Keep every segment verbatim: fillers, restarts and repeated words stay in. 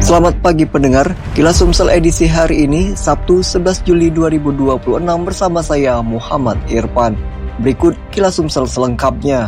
Selamat pagi pendengar, Kilas Sumsel edisi hari ini, Sabtu sebelas Juli dua ribu dua puluh enam bersama saya Muhammad Irfan. Berikut Kilas Sumsel selengkapnya.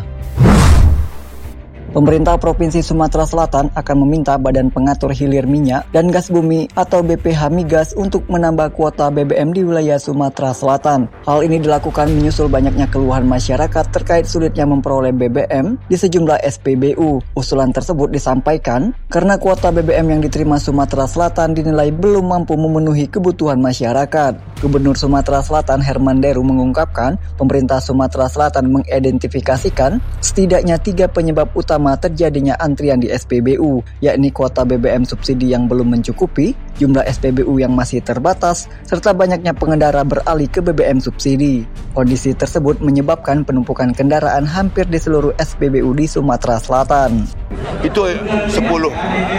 Pemerintah Provinsi Sumatera Selatan akan meminta Badan Pengatur Hilir Minyak dan Gas Bumi atau B P H Migas untuk menambah kuota B B M di wilayah Sumatera Selatan. Hal ini dilakukan menyusul banyaknya keluhan masyarakat terkait sulitnya memperoleh B B M di sejumlah S P B U. Usulan tersebut disampaikan karena kuota B B M yang diterima Sumatera Selatan dinilai belum mampu memenuhi kebutuhan masyarakat. Gubernur Sumatera Selatan Herman Deru mengungkapkan pemerintah Sumatera Selatan mengidentifikasikan setidaknya tiga penyebab utama terjadinya antrian di S P B U, yakni kuota B B M subsidi yang belum mencukupi, jumlah S P B U yang masih terbatas, serta banyaknya pengendara beralih ke B B M subsidi. Kondisi tersebut menyebabkan penumpukan kendaraan hampir di seluruh S P B U di Sumatera Selatan. Itu sepuluh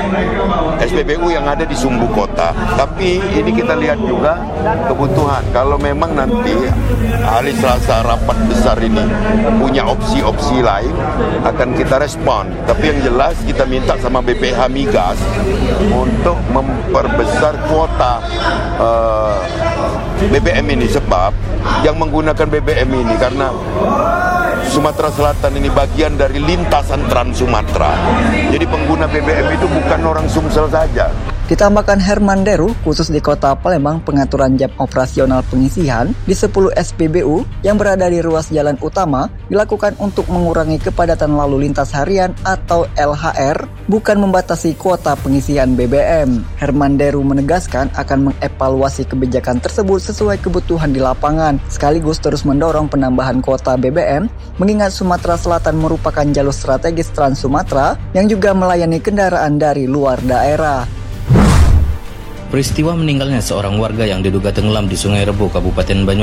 S P B U yang ada di sumbu kota. Tapi ini kita lihat juga kebutuhan. Kalau memang nanti hari Selasa rapat besar ini punya opsi-opsi lain, akan kita respon. Tapi yang jelas kita minta sama B P H Migas untuk memperbesar kuota uh, B B M ini, sebab yang menggunakan B B M ini karena Sumatera Selatan ini bagian dari lintasan Trans Sumatera. Jadi pengguna B B M itu bukan orang Sumsel saja. Ditambahkan Herman Deru, khusus di kota Palembang, pengaturan jam operasional pengisian di sepuluh S P B U yang berada di ruas jalan utama dilakukan untuk mengurangi kepadatan lalu lintas harian atau L H R, bukan membatasi kuota pengisian B B M. Herman Deru menegaskan akan mengevaluasi kebijakan tersebut sesuai kebutuhan di lapangan, sekaligus terus mendorong penambahan kuota B B M, mengingat Sumatera Selatan merupakan jalur strategis Trans Sumatera yang juga melayani kendaraan dari luar daerah. Peristiwa meninggalnya seorang warga yang diduga tenggelam di Sungai Rebo, Kabupaten Banyuwangi